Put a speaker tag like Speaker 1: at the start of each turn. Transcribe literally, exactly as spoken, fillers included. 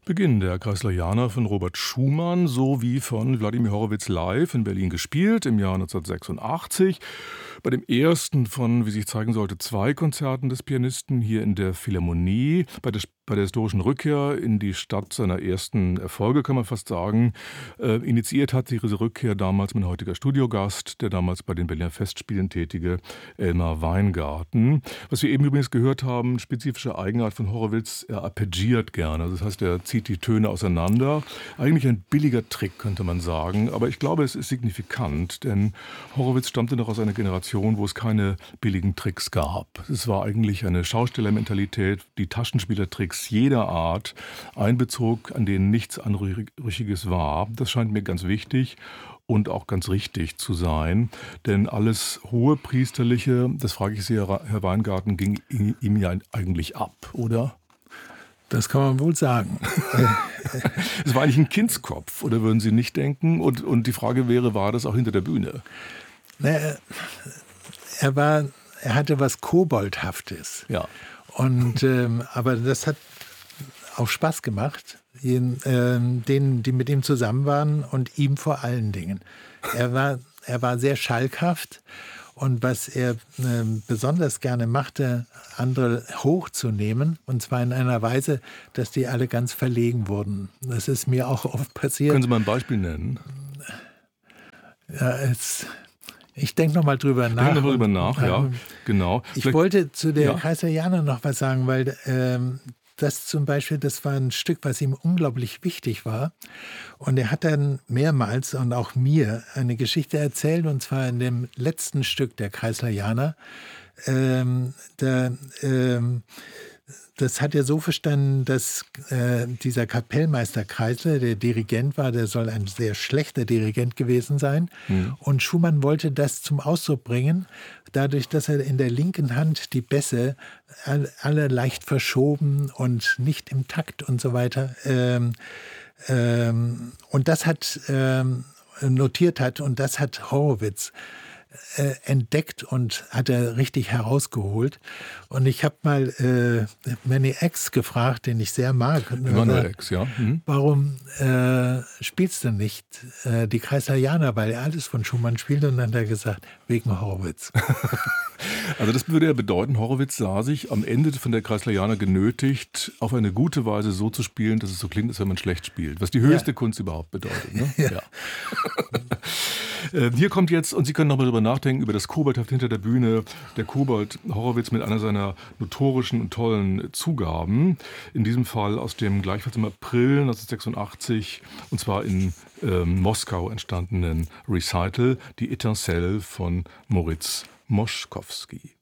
Speaker 1: Beginn der Kreislerianer von Robert Schumann sowie von Wladimir Horowitz live in Berlin gespielt im Jahr neunzehnhundertsechsundachtzig. Bei dem ersten von, wie sich zeigen sollte, zwei Konzerten des Pianisten hier in der Philharmonie. Bei der, bei der historischen Rückkehr in die Stadt seiner ersten Erfolge, kann man fast sagen. Äh, initiiert hat diese Rückkehr damals mein heutiger Studiogast, der damals bei den Berliner Festspielen tätige Elmar Weingarten. Was wir eben übrigens gehört haben, spezifische Eigenart von Horowitz, er arpeggiert gerne. Das heißt, er zieht die Töne auseinander. Eigentlich ein billiger Trick, könnte man sagen. Aber ich glaube, es ist signifikant, denn Horowitz stammte noch aus einer Generation, wo es keine billigen Tricks gab. Es war eigentlich eine Schaustellermentalität, die Taschenspielertricks jeder Art einbezog, an denen nichts Anrüchiges war. Das scheint mir ganz wichtig und auch ganz richtig zu sein. Denn alles Hohepriesterliche, das frage ich Sie, Herr Weingarten, ging ihm ja eigentlich ab, oder?
Speaker 2: Das kann man wohl sagen.
Speaker 1: Es war eigentlich ein Kindskopf, oder würden Sie nicht denken? Und, und die Frage wäre, war das auch hinter der Bühne?
Speaker 2: Naja, er war, er hatte was Koboldhaftes.
Speaker 1: Ja.
Speaker 2: Und, ähm, aber das hat auch Spaß gemacht, den, äh, denen, die mit ihm zusammen waren und ihm vor allen Dingen. Er war, er war sehr schalkhaft. Und was er äh, besonders gerne machte, andere hochzunehmen, und zwar in einer Weise, dass die alle ganz verlegen wurden. Das ist mir auch oft passiert.
Speaker 1: Können Sie mal ein Beispiel nennen?
Speaker 2: Ja, es, ich denke noch mal drüber nach.
Speaker 1: Denke noch mal drüber nach, ja, ähm, genau.
Speaker 2: Ich
Speaker 1: Vielleicht,
Speaker 2: wollte zu der
Speaker 1: ja.
Speaker 2: Kreislerianer noch was sagen, weil ähm, das zum Beispiel, das war ein Stück, was ihm unglaublich wichtig war. Und er hat dann mehrmals und auch mir eine Geschichte erzählt, und zwar in dem letzten Stück der Kreislerianer. Ähm, da, ähm, das hat er so verstanden, dass äh, dieser Kapellmeister Kreisler, der Dirigent war, der soll ein sehr schlechter Dirigent gewesen sein. Mhm. Und Schumann wollte das zum Ausdruck bringen, dadurch, dass er in der linken Hand die Bässe alle leicht verschoben und nicht im Takt und so weiter. Ähm, ähm, und das hat ähm, notiert hat und das hat Horowitz Äh, entdeckt und hat er richtig herausgeholt. Und ich habe mal äh, Manny X gefragt, den ich sehr mag.
Speaker 1: Emanuel X, ja. Mhm.
Speaker 2: Warum äh, spielst du nicht äh, die Kreislerianer, weil er alles von Schumann spielt? Und dann hat er gesagt, wegen Horowitz.
Speaker 1: Also das würde ja bedeuten, Horowitz sah sich am Ende von der Kreislerianer genötigt, auf eine gute Weise so zu spielen, dass es so klingt, als wenn man schlecht spielt. Was die höchste ja. Kunst überhaupt bedeutet. Ne? Ja. Ja. Hier kommt jetzt, und Sie können noch mal darüber nachdenken, über das Koboldhaft hinter der Bühne, der Kobold Horowitz mit einer seiner notorischen und tollen Zugaben. In diesem Fall aus dem gleichfalls im April neunzehnhundertsechsundachtzig, und zwar in ähm, Moskau entstandenen Recital, die Étincelle von Moritz Moszkowski.